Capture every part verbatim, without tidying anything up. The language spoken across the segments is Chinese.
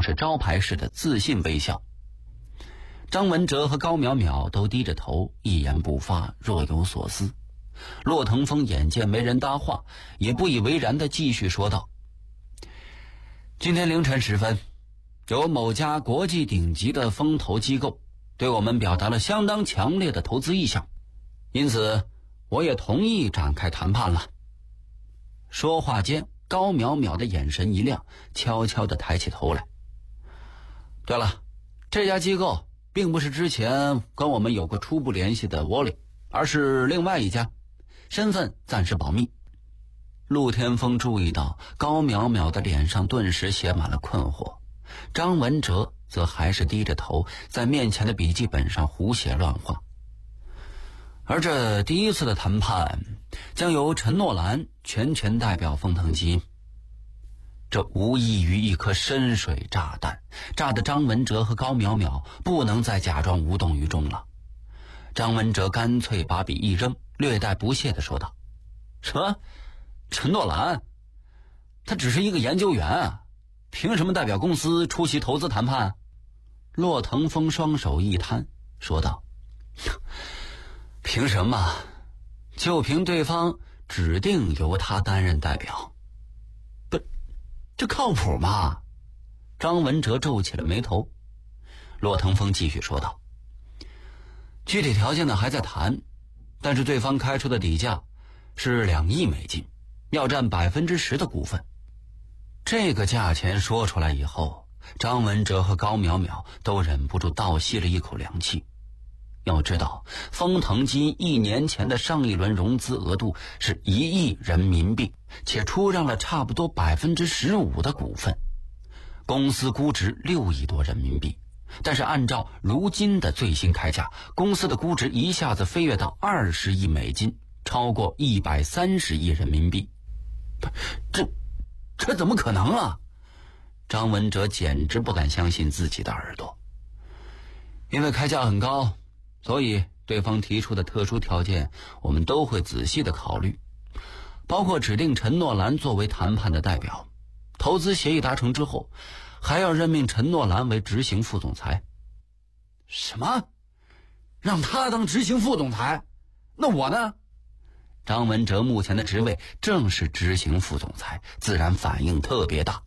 像是招牌式的自信微笑。张文哲和高淼淼都低着头，一言不发，若有所思。骆腾风眼见没人搭话，也不以为然地继续说道：今天凌晨时分，有某家国际顶级的风投机构对我们表达了相当强烈的投资意向，因此我也同意展开谈判了。说话间，高淼淼的眼神一亮，悄悄地抬起头来。对了，这家机构并不是之前跟我们有过初步联系的沃利，而是另外一家，身份暂时保密。陆天风注意到高淼淼的脸上顿时写满了困惑，张文哲则还是低着头，在面前的笔记本上胡写乱画。而这第一次的谈判将由陈诺兰全权代表风腾基因，这无异于一颗深水炸弹，炸得张文哲和高淼淼不能再假装无动于衷了。张文哲干脆把笔一扔，略带不屑地说道：什么？陈诺兰？他只是一个研究员啊，凭什么代表公司出席投资谈判？骆腾风双手一摊说道：凭什么？就凭对方指定由他担任代表。不，这靠谱吗？张文哲皱起了眉头。骆腾风继续说道：具体条件呢还在谈，但是对方开出的底价是两亿美金，要占百分之十的股份。这个价钱说出来以后，张文哲和高淼淼都忍不住倒吸了一口凉气。要知道，风腾基因一年前的上一轮融资额度是一亿人民币，且出让了差不多百分之十五的股份，公司估值六亿多人民币。但是按照如今的最新开价，公司的估值一下子飞跃到二十亿美金，超过一百三十亿人民币。这这怎么可能啊？张文哲简直不敢相信自己的耳朵。因为开价很高，所以对方提出的特殊条件我们都会仔细的考虑，包括指定陈诺兰作为谈判的代表，投资协议达成之后还要任命陈诺兰为执行副总裁。什么？让他当执行副总裁？那我呢？张文哲目前的职位正是执行副总裁，自然反应特别大。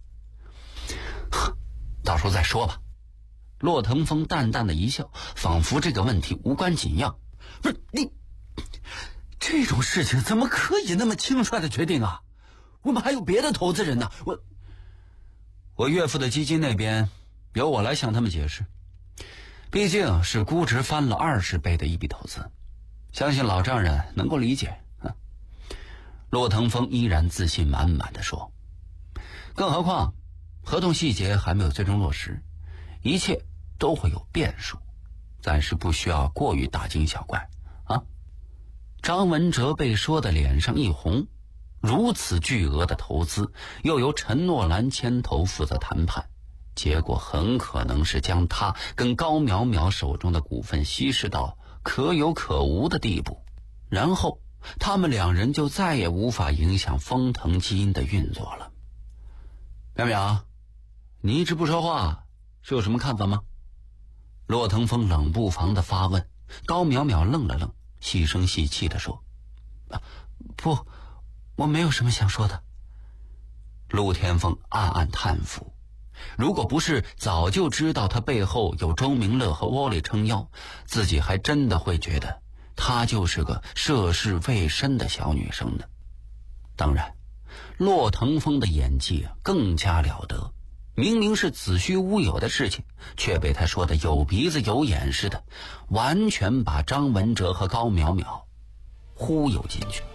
到时候再说吧。骆腾风淡淡的一笑，仿佛这个问题无关紧要。不是你，这种事情怎么可以那么轻率的决定啊？我们还有别的投资人呢。我我岳父的基金那边由我来向他们解释，毕竟是估值翻了二十倍的一笔投资，相信老丈人能够理解。啊、骆腾风依然自信满满的说，更何况合同细节还没有最终落实，一切都会有变数，暂时不需要过于大惊小怪啊！张文哲被说的脸上一红，如此巨额的投资，又由陈诺兰牵头负责谈判，结果很可能是将他跟高淼淼手中的股份稀释到可有可无的地步，然后他们两人就再也无法影响风腾基因的运作了。淼淼，你一直不说话，是有什么看法吗？骆腾风冷不防的发问。高淼淼愣了愣，细声细气地说：啊，不，我没有什么想说的。陆天风暗暗叹服，如果不是早就知道他背后有周明乐和沃利撑腰，自己还真的会觉得她就是个涉世未深的小女生呢。当然，骆腾风的演技啊更加了得，明明是子虚乌有的事情，却被他说的有鼻子有眼似的，完全把张文哲和高淼淼忽悠进去。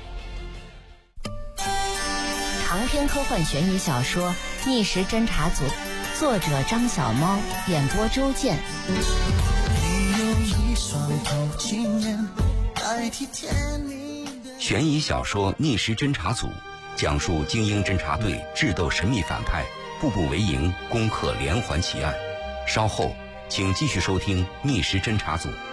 长篇科幻悬疑小说《逆时侦查组》，作者张小猫，演播周健。 悬疑小说《逆时侦查组》讲述精英侦察队智斗神秘反派，步步为营，攻克连环奇案。稍后请继续收听《逆时侦查组》。